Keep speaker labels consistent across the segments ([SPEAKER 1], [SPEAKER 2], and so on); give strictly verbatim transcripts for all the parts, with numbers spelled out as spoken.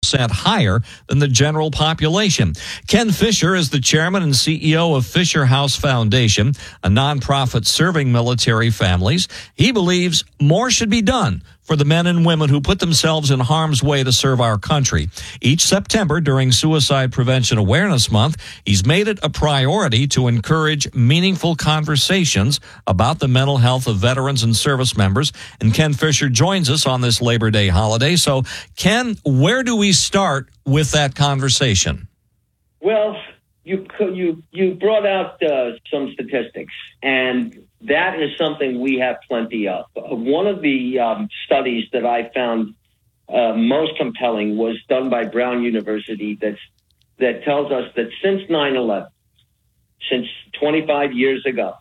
[SPEAKER 1] percent higher than the general population. Ken Fisher is the chairman and C E O of Fisher House Foundation, a nonprofit serving military families. He believes more should be done for the men and women who put themselves in harm's way to serve our country. Each September during Suicide Prevention Awareness Month, he's made it a priority to encourage meaningful conversations about the mental health of veterans and service members. And Ken Fisher joins us on this Labor Day holiday. So, Ken, where do we start with that conversation?
[SPEAKER 2] Well, you you you brought out uh, some statistics, and that is something we have plenty of. One of the um, studies that I found uh, most compelling was done by Brown University that's, that tells us that since nine eleven, since twenty-five years ago,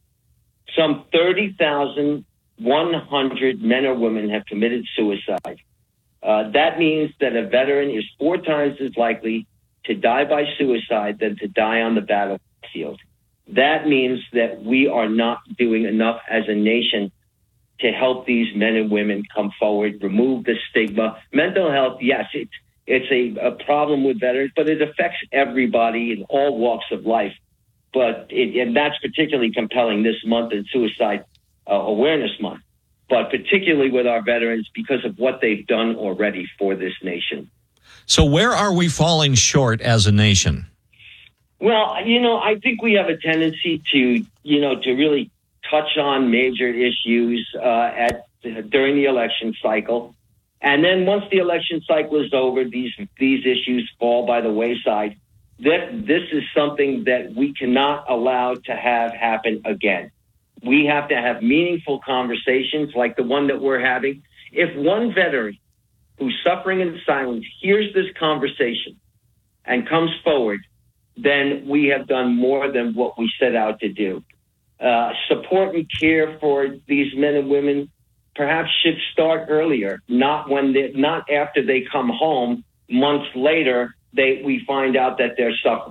[SPEAKER 2] some thirty thousand one hundred men or women have committed suicide. Uh, that means that a veteran is four times as likely to die by suicide than to die on the battlefield. That means that we are not doing enough as a nation to help these men and women come forward, remove the stigma. Mental health, yes, it's it's a, a problem with veterans, but it affects everybody in all walks of life. But it, and that's particularly compelling this month in Suicide uh, Awareness Month, but particularly with our veterans because of what they've done already for this nation.
[SPEAKER 1] So where are we falling short as a nation?
[SPEAKER 2] Well, you know, I think we have a tendency to, you know, to really touch on major issues uh, at during the election cycle. And then once the election cycle is over, these these issues fall by the wayside. That this is something that we cannot allow to have happen again. We have to have meaningful conversations like the one that we're having. If one veteran who's suffering in silence hears this conversation and comes forward, then we have done more than what we set out to do. Uh, support and care for these men and women perhaps should start earlier, not when they, not after they come home months later. They we find out that they're suffering.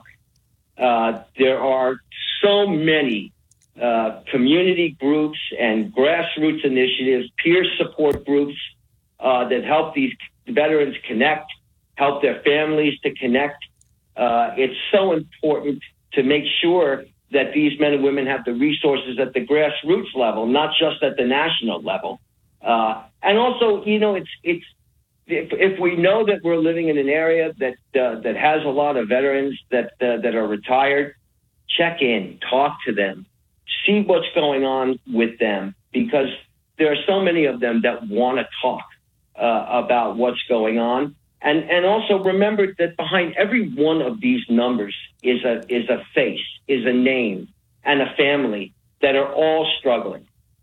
[SPEAKER 2] Uh, there are so many uh, community groups and grassroots initiatives, peer support groups uh, that help these veterans connect, help their families to connect. Uh, it's so important to make sure that these men and women have the resources at the grassroots level, not just at the national level. Uh, and also, you know, it's it's if, if we know that we're living in an area that uh, that has a lot of veterans that uh, that are retired, check in, talk to them, see what's going on with them, because there are so many of them that want to talk uh, about what's going on. And and also remember that behind every one of these numbers is a is a face, is a name, and a family that are all struggling.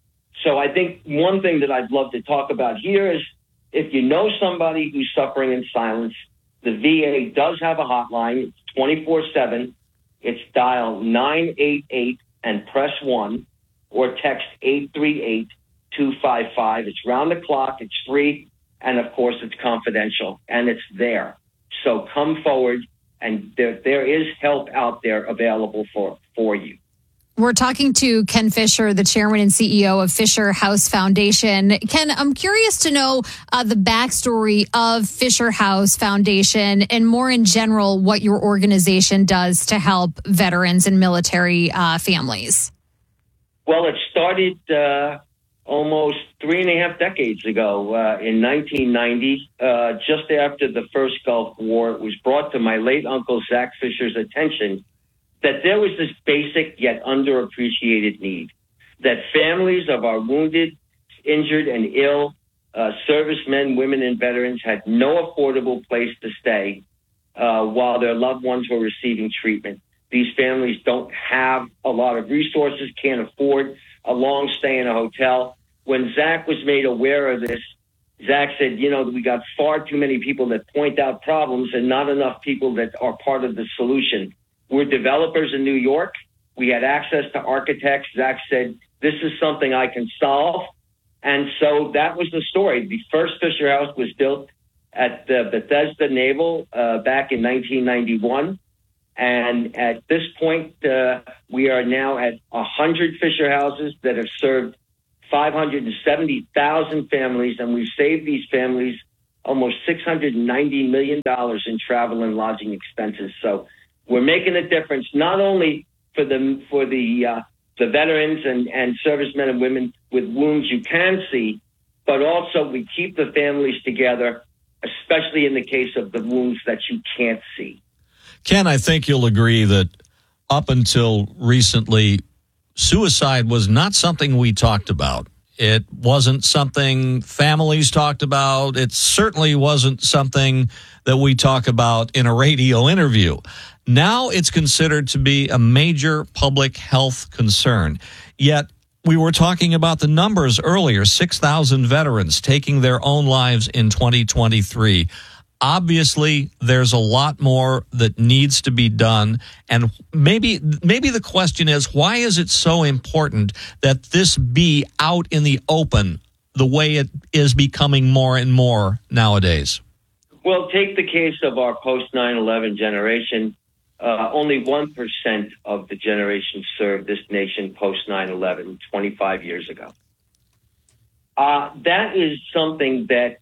[SPEAKER 2] So I think one thing that I'd love to talk about here is if you know somebody who's suffering in silence, the V A does have a hotline. It's twenty-four seven. It's dial nine eight eight and press one, or text eight three eight, two five five. It's round the clock. It's free. And, of course, it's confidential, and it's there. So come forward, and there there is help out there available for, for you.
[SPEAKER 3] We're talking to Ken Fisher, the chairman and C E O of Fisher House Foundation. Ken, I'm curious to know uh, the backstory of Fisher House Foundation and more in general what your organization does to help veterans and military uh, families.
[SPEAKER 2] Well, it started uh, almost three and a half decades ago uh, in nineteen ninety, uh, just after the first Gulf War. It was brought to my late uncle Zach Fisher's attention that there was this basic yet underappreciated need, that families of our wounded, injured, and ill uh, servicemen, women, and veterans had no affordable place to stay uh, while their loved ones were receiving treatment. These families don't have a lot of resources, can't afford a long stay in a hotel. When Zach was made aware of this, Zach said, you know, we got far too many people that point out problems and not enough people that are part of the solution. We're developers in New York. We had access to architects. Zach said, this is something I can solve. And so that was the story. The first Fisher House was built at the Bethesda Naval uh, back in nineteen ninety-one. And at this point, uh, we are now at one hundred Fisher Houses that have served five hundred seventy thousand families, and we've saved these families almost six hundred ninety million dollars in travel and lodging expenses. So we're making a difference, not only for the, for the, uh, the veterans and, and servicemen and women with wounds you can see, but also we keep the families together, especially in the case of the wounds that you can't see.
[SPEAKER 1] Ken, I think you'll agree that up until recently, suicide was not something we talked about. It wasn't something families talked about. It certainly wasn't something that we talk about in a radio interview. Now it's considered to be a major public health concern. Yet we were talking about the numbers earlier, six thousand veterans taking their own lives in twenty twenty-three. Obviously, there's a lot more that needs to be done. And maybe maybe the question is, why is it so important that this be out in the open the way it is becoming more and more nowadays?
[SPEAKER 2] Well, take the case of our post nine eleven generation. Uh, only one percent of the generation served this nation post nine eleven, twenty-five years ago. Uh, that is something that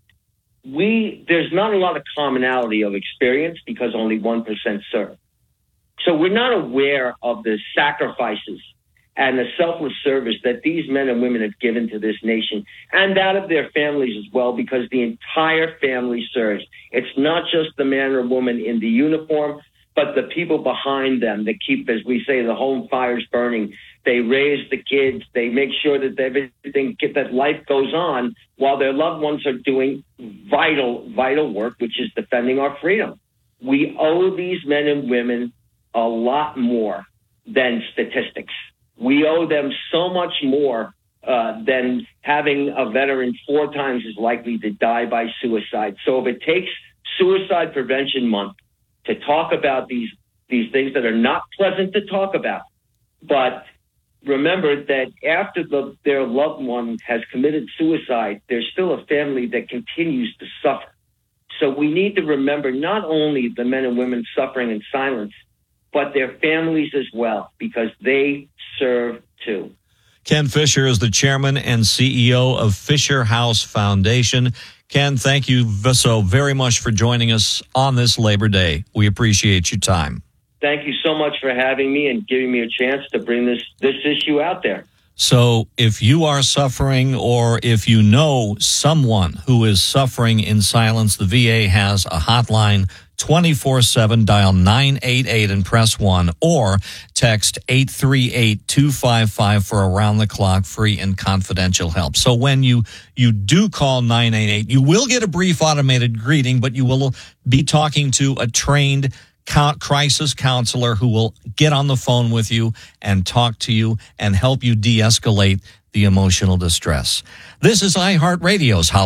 [SPEAKER 2] we, there's not a lot of commonality of experience because only one percent serve. So we're not aware of the sacrifices and the selfless service that these men and women have given to this nation and that of their families as well, because the entire family serves. It's not just the man or woman in the uniform, but the people behind them that keep, as we say, the home fires burning. They raise the kids. They make sure that everything, that life goes on while their loved ones are doing vital, vital work, which is defending our freedom. We owe these men and women a lot more than statistics. We owe them so much more uh, than having a veteran four times as likely to die by suicide. So if it takes Suicide Prevention Month to talk about these these things that are not pleasant to talk about, but remember that after the, their loved one has committed suicide, there's still a family that continues to suffer. So we need to remember not only the men and women suffering in silence, but their families as well, because they serve too.
[SPEAKER 1] Ken Fisher is the chairman and C E O of Fisher House Foundation. Ken, thank you so very much for joining us on this Labor Day. We appreciate your time.
[SPEAKER 2] Thank you so much for having me and giving me a chance to bring this, this issue out there.
[SPEAKER 1] So if you are suffering or if you know someone who is suffering in silence, the V A has a hotline twenty-four seven. Dial nine eight eight and press one or text eight three eight, two five five for around-the-clock free and confidential help. So when you, you do call nine eight eight, you will get a brief automated greeting, but you will be talking to a trained crisis counselor who will get on the phone with you and talk to you and help you de-escalate the emotional distress. This is iHeartRadio's